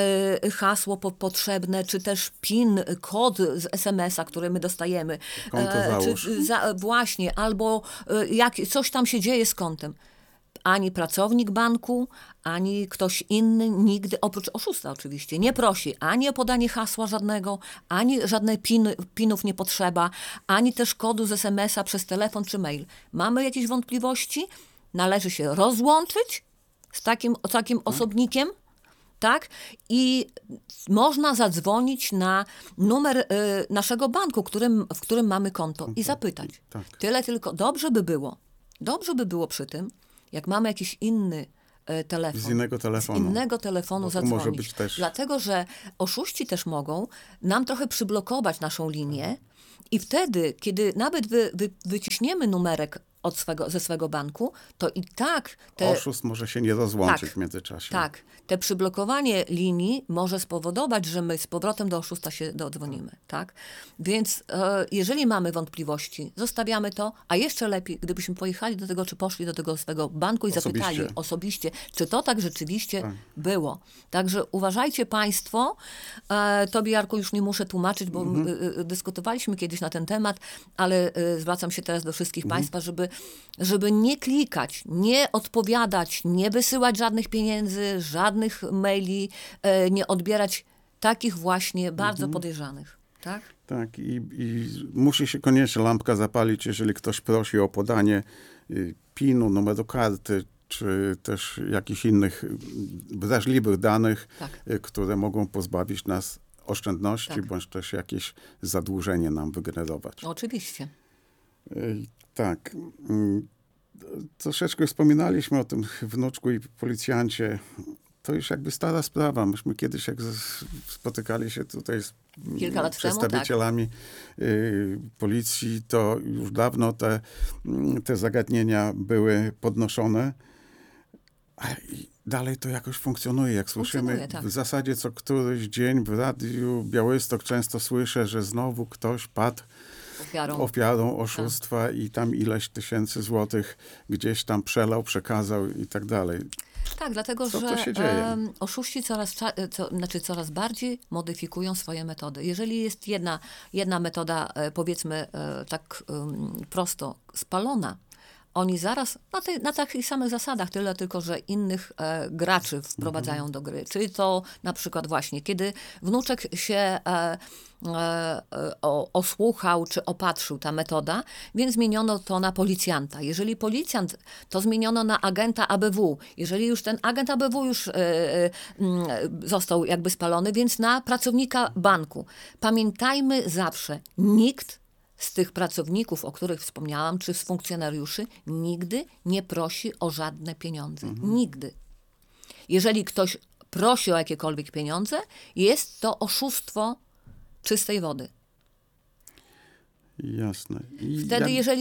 y, hasło po, potrzebne, czy też PIN, kod z es em es a, który my dostajemy. Konto załóż. Czy, za, właśnie, albo y, jak, coś tam się dzieje z kontem. Ani pracownik banku, ani ktoś inny nigdy, oprócz oszusta oczywiście, nie prosi ani o podanie hasła żadnego, ani żadnej pin, pinów nie potrzeba, ani też kodu z es em es a przez telefon czy mail. Mamy jakieś wątpliwości? Należy się rozłączyć z takim, takim osobnikiem, tak? I można zadzwonić na numer y, naszego banku, którym, w którym mamy konto i zapytać. Tak. Tyle tylko, dobrze by było, dobrze by było przy tym, jak mamy jakiś inny y, telefon. Z innego telefonu. Z innego telefonu Bo to zadzwonić. może być też- Dlatego, że oszuści też mogą nam trochę przyblokować naszą linię i wtedy, kiedy nawet wy, wy, wyciśniemy numerek od swego, ze swego banku, to i tak te... Oszust może się nie rozłączyć Tak, w międzyczasie. Tak, te przyblokowanie linii może spowodować, że my z powrotem do oszusta się dodzwonimy, tak? Więc e, jeżeli mamy wątpliwości, zostawiamy to, a jeszcze lepiej, gdybyśmy pojechali do tego, czy poszli do tego swego banku i Osobiście. zapytali osobiście, czy to tak rzeczywiście Tak. było. Także uważajcie Państwo, e, Tobie, Jarku, już nie muszę tłumaczyć, bo Mhm. y, y, dyskutowaliśmy kiedyś na ten temat, ale y, zwracam się teraz do wszystkich Mhm. Państwa, żeby, żeby nie klikać, nie odpowiadać, nie wysyłać żadnych pieniędzy, żadnych maili, e, nie odbierać takich właśnie bardzo Mhm. podejrzanych. Tak? Tak, i, i musi się koniecznie lampka zapalić, jeżeli ktoś prosi o podanie y, pinu, numeru karty, czy też jakichś innych y, wrażliwych danych, Tak. y, które mogą pozbawić nas oszczędności, Tak. bądź też jakieś zadłużenie nam wygenerować. Oczywiście. Y, Tak. Mm, Troszeczkę wspominaliśmy o tym wnuczku i policjancie. To już jakby stara sprawa. Myśmy kiedyś, jak z- spotykali się tutaj z Kilka lat temu, przedstawicielami y, policji, to już dawno te, mm, te zagadnienia były podnoszone. A i dalej to jakoś funkcjonuje. Jak słyszymy, Funkcjonuje, tak. w zasadzie co któryś dzień w Radiu Białystok często słyszę, że znowu ktoś padł Ofiarą. ofiarą oszustwa i tam ileś tysięcy złotych gdzieś tam przelał, przekazał i tak dalej. Tak, dlatego Co że to się dzieje? em, oszuści coraz, cza- co, znaczy coraz bardziej modyfikują swoje metody. Jeżeli jest jedna, jedna metoda, e, powiedzmy e, tak em, prosto spalona, oni zaraz na, tej, na takich samych zasadach, tyle tylko, że innych e, graczy wprowadzają Mhm. do gry. Czyli to na przykład właśnie, kiedy wnuczek się e, e, e, o, osłuchał czy opatrzył ta metoda, więc zmieniono to na policjanta. Jeżeli policjant, to zmieniono na agenta A B W. Jeżeli już ten agent A B W już e, e, mm, został jakby spalony, więc na pracownika banku. Pamiętajmy zawsze, nikt z tych pracowników, o których wspomniałam, czy z funkcjonariuszy, nigdy nie prosi o żadne pieniądze. Nigdy. Jeżeli ktoś prosi o jakiekolwiek pieniądze, jest to oszustwo czystej wody. Jasne. I Wtedy, jak- jeżeli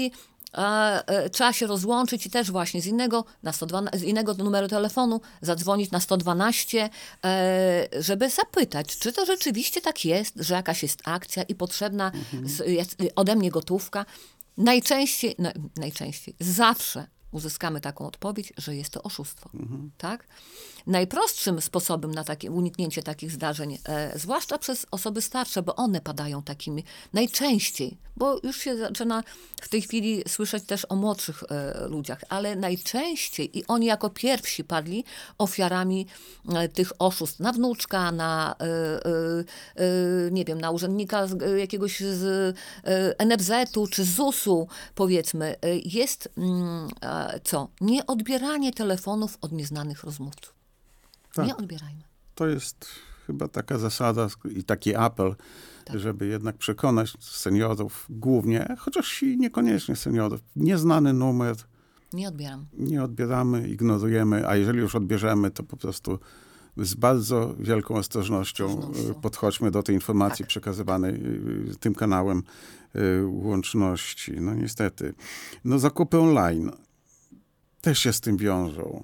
E, e, trzeba się rozłączyć i też właśnie z innego, na sto dwanaście, z innego numeru telefonu zadzwonić na sto dwanaście, e, żeby zapytać, czy to rzeczywiście tak jest, że jakaś jest akcja i potrzebna Mhm. z, jest, ode mnie gotówka. Najczęściej, no, najczęściej, zawsze uzyskamy taką odpowiedź, że jest to oszustwo. Mhm. Tak? Najprostszym sposobem na takie, uniknięcie takich zdarzeń, e, zwłaszcza przez osoby starsze, bo one padają takimi najczęściej, bo już się zaczyna w tej chwili słyszeć też o młodszych e, ludziach, ale najczęściej i oni jako pierwsi padli ofiarami e, tych oszustw na wnuczka, na e, e, e, nie wiem, na urzędnika z, e, jakiegoś z e, en ef zetu czy zusu, powiedzmy, e, jest mm, e, co? Nieodbieranie telefonów od nieznanych rozmówców. Tak. Nie odbierajmy. To jest chyba taka zasada i taki apel, Tak. żeby jednak przekonać seniorów głównie, chociaż i niekoniecznie seniorów. Nieznany numer Nie odbieram. nie odbieramy, ignorujemy, a jeżeli już odbierzemy, to po prostu z bardzo wielką ostrożnością Ostrożnością. y, podchodźmy do tej informacji Tak. przekazywanej y, tym kanałem y, łączności. No niestety. No zakupy online też się z tym wiążą.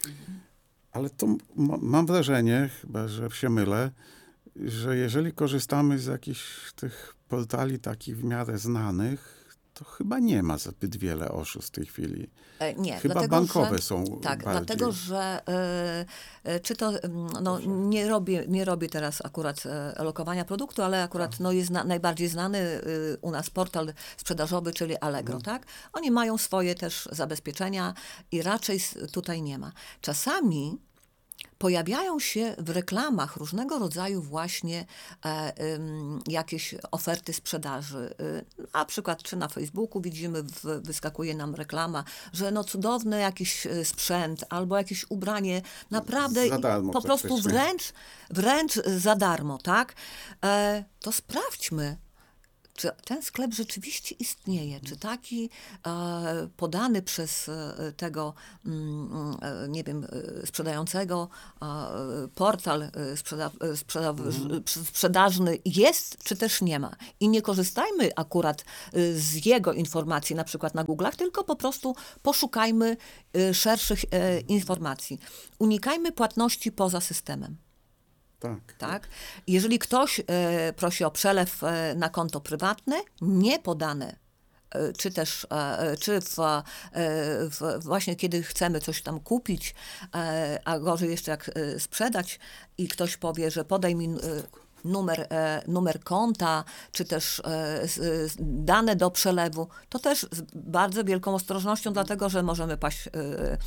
Ale to m- mam wrażenie, chyba że się mylę, że jeżeli korzystamy z jakichś tych portali takich w miarę znanych, to chyba nie ma zbyt wiele oszustw w tej chwili. E, nie, Chyba dlatego, bankowe że, są Tak, bardziej. dlatego, że e, e, czy to, mm, no nie robię, nie robię teraz akurat e, lokowania produktu, ale akurat no, jest na, najbardziej znany e, u nas portal sprzedażowy, czyli Allegro, tak? Oni mają swoje też zabezpieczenia i raczej s- tutaj nie ma. Czasami pojawiają się w reklamach różnego rodzaju właśnie e, ym, jakieś oferty sprzedaży. Y, na przykład czy na Facebooku widzimy, w, wyskakuje nam reklama, że no cudowny jakiś y, sprzęt albo jakieś ubranie, naprawdę Za darmo po prostu praktycznie. wręcz, wręcz za darmo, tak? E, to sprawdźmy, czy ten sklep rzeczywiście istnieje, czy taki e, podany przez e, tego, mm, e, nie wiem, e, sprzedającego e, portal e, sprzeda, e, sprzeda, sprzedażny jest, czy też nie ma. I nie korzystajmy akurat e, z jego informacji, na przykład na Google'ach, tylko po prostu poszukajmy e, szerszych e, informacji. Unikajmy płatności poza systemem. Tak. Tak? Jeżeli ktoś e, prosi o przelew e, na konto prywatne, nie podane, e, czy też, e, czy w, e, w, właśnie kiedy chcemy coś tam kupić, e, a gorzej jeszcze jak e, sprzedać i ktoś powie, że podaj mi e, numer, e, numer konta, czy też e, s- s- dane do przelewu, to też z bardzo wielką ostrożnością, dlatego że możemy paść e, e,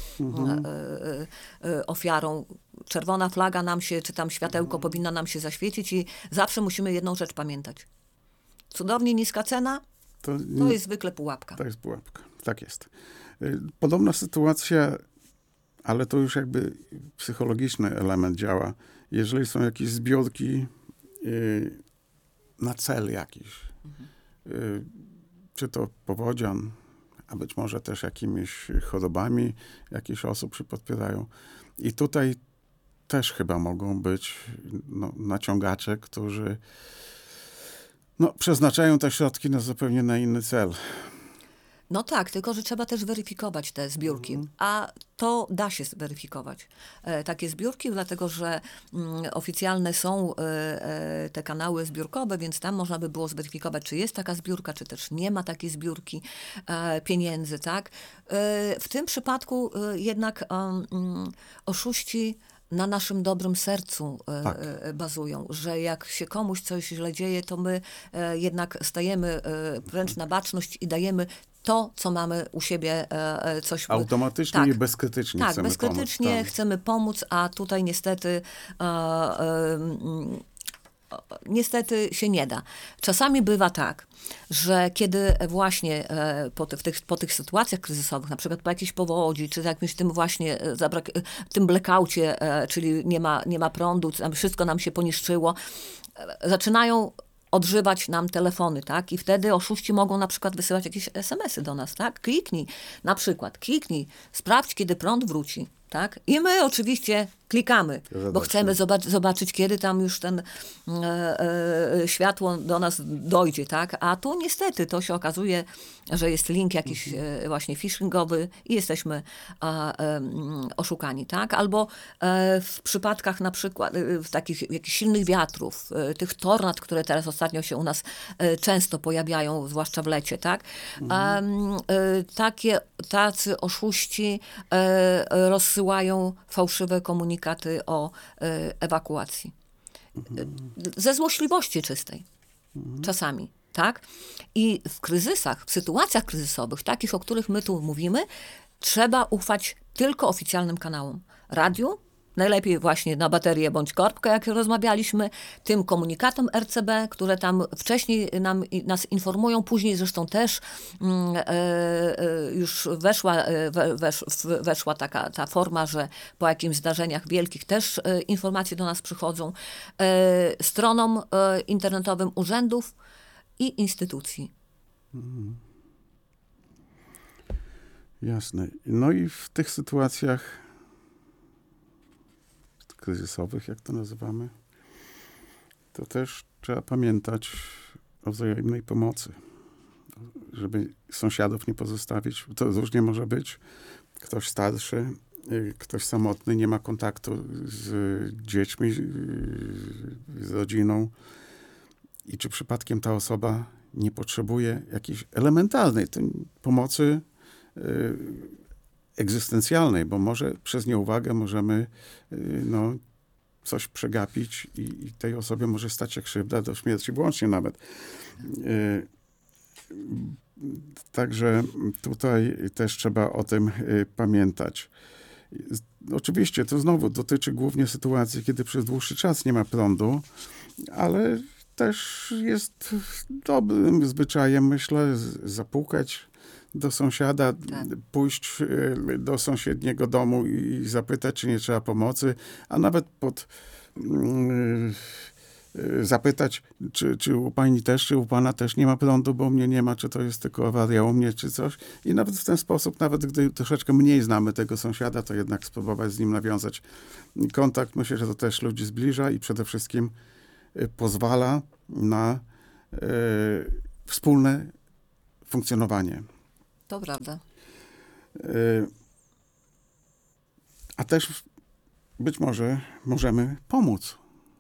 e, e, ofiarą. Czerwona flaga nam się, czy tam światełko powinno nam się zaświecić i zawsze musimy jedną rzecz pamiętać. Cudownie niska cena, To, to jest zwykle pułapka. to jest pułapka. Tak jest. Y, Podobna sytuacja, ale to już jakby psychologiczny element działa. Jeżeli są jakieś zbiórki y, na cel jakiś, y, czy to powodzian, a być może też jakimiś chorobami jakichś osób się podpierają. I tutaj też chyba mogą być no, naciągacze, którzy no, przeznaczają te środki na zupełnie na inny cel. No tak, tylko że trzeba też weryfikować te zbiórki, a to da się zweryfikować. E, takie zbiórki, dlatego że mm, oficjalne są e, e, te kanały zbiórkowe, więc tam można by było zweryfikować, czy jest taka zbiórka, czy też nie ma takiej zbiórki e, pieniędzy, tak? E, w tym przypadku e, jednak um, mm, oszuści na naszym dobrym sercu e, Tak. e, bazują, że jak się komuś coś źle dzieje, to my e, jednak stajemy e, wręcz na baczność i dajemy to, co mamy u siebie, e, e, coś... Automatycznie Tak. i bezkrytycznie Tak, chcemy bezkrytycznie pomóc. Tak. chcemy pomóc, a tutaj niestety e, e, mm, niestety się nie da. Czasami bywa tak, że kiedy właśnie e, po, ty, w tych, po tych sytuacjach kryzysowych, na przykład po jakiejś powodzi, czy jakimś tym właśnie e, zabrak, e, tym blackoutie, e, czyli nie ma, nie ma prądu, tam wszystko nam się poniszczyło, e, zaczynają odżywać nam telefony, tak? I wtedy oszuści mogą na przykład wysyłać jakieś es em esy do nas, tak? Kliknij, na przykład, kliknij, sprawdź, kiedy prąd wróci, tak? I my oczywiście Klikamy, Zadacznie. bo chcemy zobac- zobaczyć, kiedy tam już ten e, e, światło do nas dojdzie, tak? A tu niestety to się okazuje, że jest link jakiś e, właśnie phishingowy i jesteśmy e, e, oszukani, tak? Albo e, w przypadkach na przykład e, w takich jakichś silnych wiatrów, e, tych tornad, które teraz ostatnio się u nas e, często pojawiają, zwłaszcza w lecie, tak? Mhm. E, e, takie, tacy oszuści e, rozsyłają fałszywe komunikaty o e, ewakuacji. Mhm. Ze złośliwości czystej. Mhm. Czasami. Tak? I w kryzysach, w sytuacjach kryzysowych, takich, o których my tu mówimy, trzeba ufać tylko oficjalnym kanałom. Radiu, najlepiej właśnie na baterię bądź korbkę, jak rozmawialiśmy, tym komunikatom R C B, które tam wcześniej nam, nas informują, później zresztą też mm, e, e, już weszła, e, wesz, weszła taka ta forma, że po jakimś zdarzeniach wielkich też e, informacje do nas przychodzą, e, stronom e, internetowym urzędów i instytucji. Mhm. Jasne. No i w tych sytuacjach kryzysowych, jak to nazywamy, to też trzeba pamiętać o wzajemnej pomocy, żeby sąsiadów nie pozostawić. To różnie może być. Ktoś starszy, ktoś samotny, nie ma kontaktu z dziećmi, z rodziną. I czy przypadkiem ta osoba nie potrzebuje jakiejś elementarnej pomocy egzystencjalnej, bo może przez nieuwagę możemy no, coś przegapić i, i tej osobie może stać się krzywda do śmierci włącznie nawet. Także tutaj też trzeba o tym pamiętać. Oczywiście to znowu dotyczy głównie sytuacji, kiedy przez dłuższy czas nie ma prądu, ale też jest dobrym zwyczajem, myślę, zapukać do sąsiada, tak. Pójść do sąsiedniego domu i zapytać, czy nie trzeba pomocy, a nawet pod, yy, zapytać, czy, czy u pani też, czy u pana też nie ma prądu, bo u mnie nie ma, czy to jest tylko awaria u mnie, czy coś. I nawet w ten sposób, nawet gdy troszeczkę mniej znamy tego sąsiada, to jednak spróbować z nim nawiązać kontakt. Myślę, że to też ludzi zbliża i przede wszystkim pozwala na yy, wspólne funkcjonowanie. To prawda. A też być może możemy pomóc.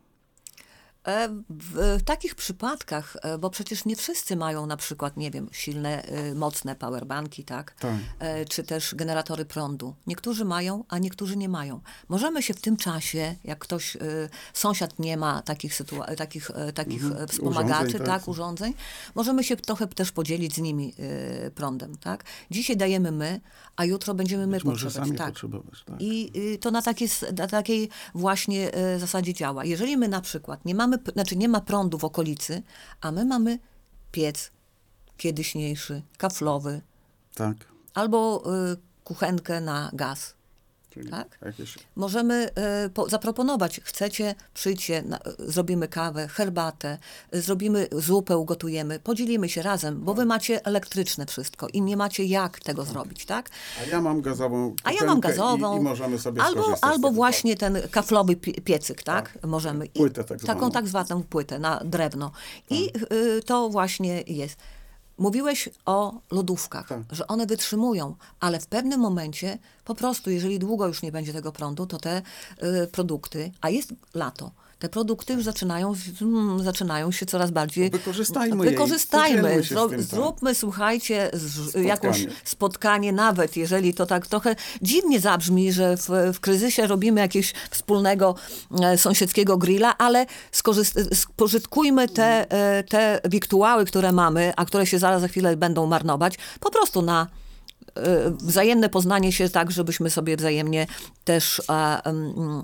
W takich przypadkach, bo przecież nie wszyscy mają na przykład, nie wiem, silne, mocne powerbanki, tak? Tak. Czy też generatory prądu. Niektórzy mają, a niektórzy nie mają. Możemy się w tym czasie, jak ktoś, sąsiad nie ma takich, sytua- takich, takich mhm. wspomagaczy, urządzeń, tak, tak, urządzeń, możemy się trochę też podzielić z nimi prądem, tak? Dzisiaj dajemy my, a jutro będziemy my potrzebować. Tak. potrzebować tak. I to na, takie, na takiej właśnie zasadzie działa. Jeżeli my na przykład nie mamy Znaczy nie ma prądu w okolicy, a my mamy piec kiedyśniejszy, kaflowy, tak. albo y, kuchenkę na gaz. Czyli tak? jakieś... Możemy y, po, zaproponować, chcecie, przyjdźcie, na, y, zrobimy kawę, herbatę, y, zrobimy zupę, ugotujemy, podzielimy się razem, bo wy macie elektryczne wszystko i nie macie jak tego tak. zrobić, tak? A ja mam gazową A ja mam gazową. I, i możemy sobie albo, skorzystać albo z tego właśnie ten kaflowy piecyk, tak? tak. Możemy. I płytę tak zwaną. Taką tak zwaną płytę na drewno. Tak. I y, to właśnie jest. Mówiłeś o lodówkach, tak. że one wytrzymują, ale w pewnym momencie po prostu, jeżeli długo już nie będzie tego prądu, to te y, produkty, a jest lato, te produkty już zaczynają, hmm, zaczynają się coraz bardziej... Wykorzystajmy Wykorzystajmy. jej. Zro, tym, zróbmy, tak. słuchajcie, z, spotkanie. jakąś spotkanie, nawet jeżeli to tak trochę dziwnie zabrzmi, że w, w kryzysie robimy jakiegoś wspólnego e, sąsiedzkiego grilla, ale skorzyst- spożytkujmy te, e, te wiktuały, które mamy, a które się zaraz za chwilę będą marnować, po prostu na wzajemne poznanie się tak, żebyśmy sobie wzajemnie też e, e,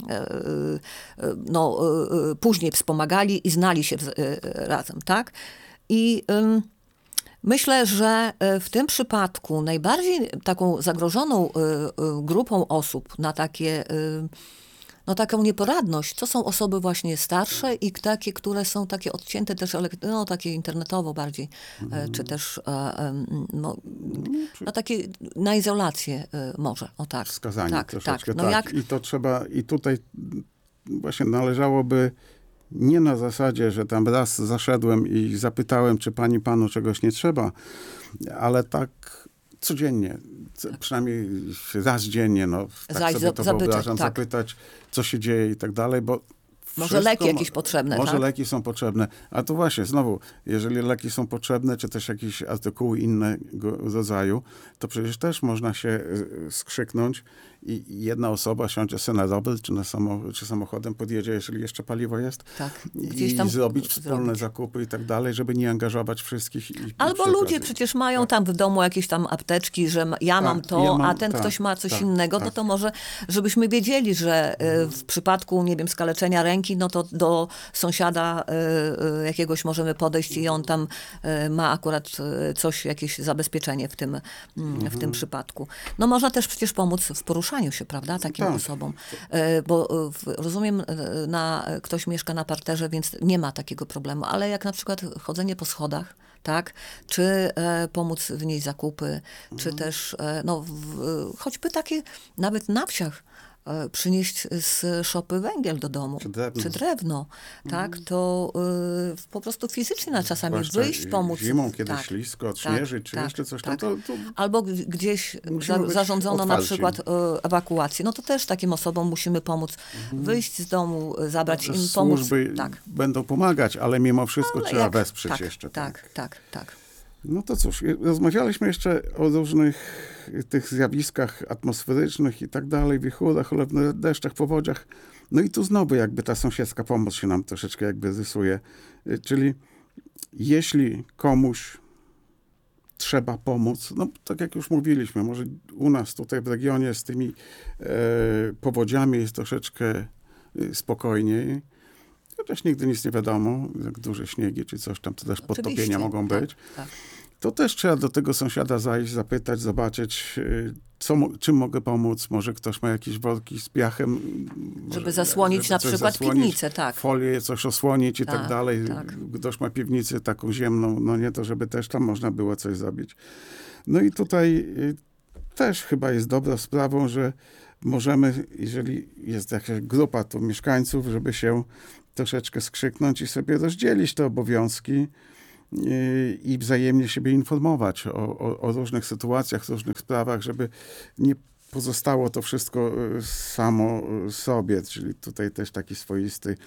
no, e, później wspomagali i znali się w, e, razem, tak? I e, myślę, że w tym przypadku najbardziej taką zagrożoną e, grupą osób na takie e, no taką nieporadność. To są osoby właśnie starsze i takie, które są takie odcięte też, no takie internetowo bardziej, mm. czy też no, no takie na izolację może, o tak. Wskazanie tak, troszeczkę, tak. No tak. jak... I to trzeba, i tutaj właśnie należałoby nie na zasadzie, że tam raz zaszedłem i zapytałem, czy pani, panu czegoś nie trzeba, ale tak codziennie, tak. przynajmniej raz dziennie, no tak Zajść, sobie to zapytać, wyobrażam, tak. zapytać, co się dzieje i tak dalej, bo może leki jakieś potrzebne, Może tak? leki są potrzebne. A to właśnie, znowu, jeżeli leki są potrzebne, czy też jakieś artykuły innego rodzaju, to przecież też można się skrzyknąć i jedna osoba siądzie sobie na rower, czy, na samo, czy samochodem podjedzie, jeżeli jeszcze paliwo jest, tak. Gdzieś i tam zrobić wspólne zrobić. zakupy i tak dalej, żeby nie angażować wszystkich. I, Albo i ludzie okazji. przecież mają tak. tam w domu jakieś tam apteczki, że ja mam tak, to, ja mam, a ten tak, ktoś ma coś tak, innego, tak. no to może, żebyśmy wiedzieli, że mhm. w przypadku, nie wiem, skaleczenia ręki, no to do sąsiada y, jakiegoś możemy podejść i on tam y, ma akurat coś, jakieś zabezpieczenie w tym, mhm. w tym przypadku. No można też przecież pomóc w poruszaniu się, prawda, takim tak. osobom. Y, bo y, rozumiem, y, na, ktoś mieszka na parterze, więc nie ma takiego problemu, ale jak na przykład chodzenie po schodach, tak? Czy e, pomóc wnieść zakupy, mhm. czy też, e, no, w, choćby takie, nawet na wsiach, e, przynieść z szopy węgiel do domu, czy drewno, czy drewno tak? Mhm. To e, po prostu fizycznie na czasami Zwłaszcza wyjść, pomóc. Zimą, kiedy tak, ślisko, odśnieżyć, tak, czy tak, jeszcze coś tak. tam, to, to... Albo gdzieś za, zarządzono otwarci. na przykład e, ewakuację, no to też takim osobom musimy pomóc mhm. wyjść z domu, zabrać im pomóc. Służby tak. będą pomagać, ale mimo wszystko ale trzeba jak, wesprzeć tak, jeszcze. Tak, tak, tak, tak. No to cóż, rozmawialiśmy jeszcze o różnych tych zjawiskach atmosferycznych i tak dalej, wichurach, ulewnych deszczach, powodziach. No i tu znowu jakby ta sąsiedzka pomoc się nam troszeczkę jakby rysuje. Czyli jeśli komuś trzeba pomóc, no tak jak już mówiliśmy, może u nas tutaj w regionie z tymi e, powodziami jest troszeczkę spokojniej. Chociaż nigdy nic nie wiadomo, jak duże śniegi czy coś tam, to też Oczywiście, podtopienia mogą tak, być. Tak. To też trzeba do tego sąsiada zajść, zapytać, zobaczyć, co, czym mogę pomóc. Może ktoś ma jakieś worki z piachem. Żeby może, zasłonić żeby na przykład zasłonić, piwnicę, tak. Folię, coś osłonić i tak, tak dalej. Tak. Ktoś ma piwnicę taką ziemną, no nie to, żeby też tam można było coś zrobić. No i tutaj też chyba jest dobrą sprawą, że możemy, jeżeli jest jakaś grupa tu mieszkańców, żeby się troszeczkę skrzyknąć i sobie rozdzielić te obowiązki i, i wzajemnie siebie informować o, o, o różnych sytuacjach, różnych sprawach, żeby nie pozostało to wszystko samo sobie, czyli tutaj też taki swoisty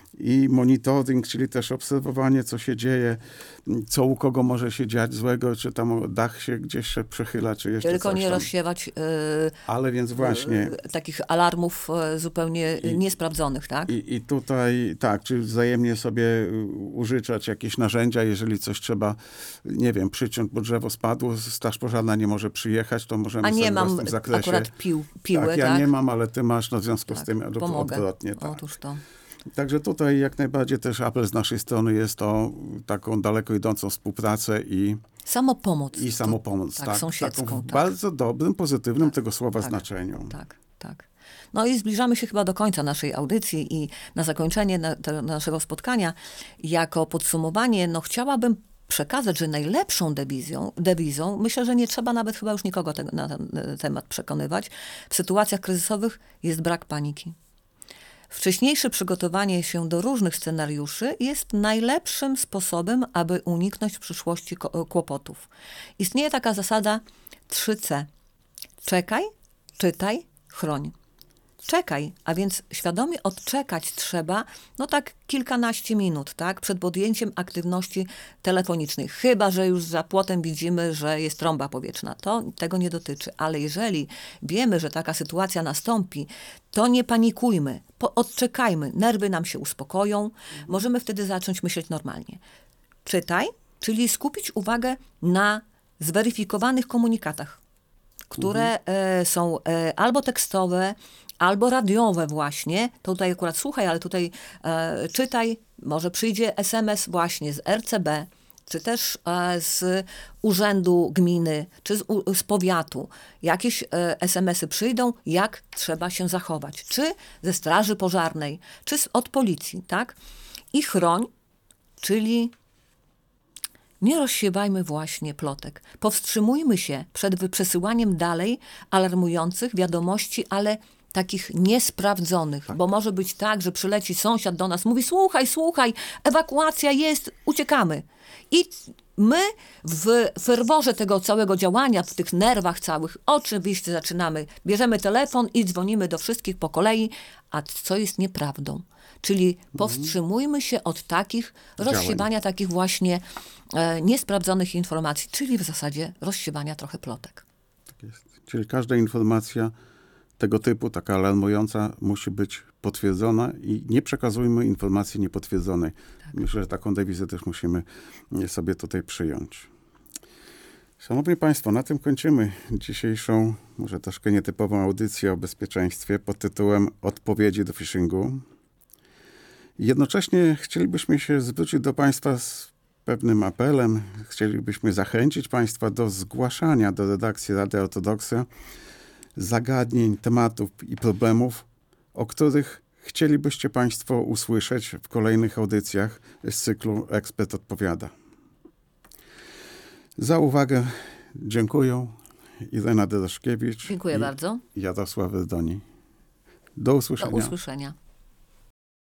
i monitoring, czyli też obserwowanie, co się dzieje, co u kogo może się dziać złego, czy tam dach się gdzieś się przechyla, czy jeszcze Tylko coś nie tam. rozsiewać yy, Ale więc właśnie yy, takich alarmów yy, zupełnie I, niesprawdzonych, tak? I, I tutaj, tak, czy wzajemnie sobie użyczać jakieś narzędzia, jeżeli coś trzeba, nie wiem, przyciąć, bo drzewo spadło, straż pożarna nie może przyjechać, to możemy A nie sobie mam w tym zakresie... akurat pił, piły, tak? tak? Ja nie mam, ale ty masz, no w związku tak, z tym od, pomogę. odwrotnie. Tak. Otóż to. Także tutaj jak najbardziej też apel z naszej strony jest o taką daleko idącą współpracę i samopomoc. I samopomoc, tak. tak. Sąsiedzką. Taką w tak. bardzo dobrym, pozytywnym tak, tego słowa tak, znaczeniu. Tak, tak. No i zbliżamy się chyba do końca naszej audycji i na zakończenie na, te, naszego spotkania, jako podsumowanie, no chciałabym przekazać, że najlepszą dewizją, dewizą, myślę, że nie trzeba nawet chyba już nikogo te, na ten temat przekonywać, w sytuacjach kryzysowych jest brak paniki. Wcześniejsze przygotowanie się do różnych scenariuszy jest najlepszym sposobem, aby uniknąć w przyszłości kłopotów. Istnieje taka zasada trzy C. Czekaj, czytaj, chroń. Czekaj, a więc świadomie odczekać trzeba, no tak kilkanaście minut, tak, przed podjęciem aktywności telefonicznej. Chyba że już za płotem widzimy, że jest trąba powietrzna. To tego nie dotyczy. Ale jeżeli wiemy, że taka sytuacja nastąpi, to nie panikujmy, po- odczekajmy, nerwy nam się uspokoją, mhm. możemy wtedy zacząć myśleć normalnie. Czytaj, czyli skupić uwagę na zweryfikowanych komunikatach, które mhm. e, są e, albo tekstowe, albo radiowe właśnie, to tutaj akurat słuchaj, ale tutaj e, czytaj, może przyjdzie es em es właśnie z er ce be, czy też e, z urzędu gminy, czy z, u, z powiatu jakieś e, es em esy przyjdą, jak trzeba się zachować. Czy ze straży pożarnej, czy z, od policji, tak? I chroń, czyli nie rozsiewajmy właśnie plotek. Powstrzymujmy się przed przesyłaniem dalej alarmujących wiadomości, ale takich niesprawdzonych, tak. Bo może być tak, że przyleci sąsiad do nas, mówi słuchaj, słuchaj, ewakuacja jest, uciekamy. I my w ferworze tego całego działania, w tych nerwach całych, oczywiście zaczynamy, bierzemy telefon i dzwonimy do wszystkich po kolei, a co jest nieprawdą. Czyli powstrzymujmy się od takich, Działań. rozsiewania takich właśnie e, niesprawdzonych informacji, czyli w zasadzie rozsiewania trochę plotek. Tak jest. Czyli każda informacja tego typu, taka alarmująca, musi być potwierdzona i nie przekazujmy informacji niepotwierdzonej. Tak. Myślę, że taką dewizę też musimy sobie tutaj przyjąć. Szanowni Państwo, na tym kończymy dzisiejszą, może troszkę nietypową audycję o bezpieczeństwie pod tytułem Odpowiedzi do phishingu. Jednocześnie chcielibyśmy się zwrócić do Państwa z pewnym apelem. Chcielibyśmy zachęcić Państwa do zgłaszania do redakcji Radia Ortodoksja zagadnień, tematów i problemów, o których chcielibyście Państwo usłyszeć w kolejnych audycjach z cyklu Ekspert Odpowiada. Za uwagę dziękuję. Irena Doroszkiewicz. Dziękuję i bardzo. Jarosław Werdoni. Do usłyszenia. Do usłyszenia.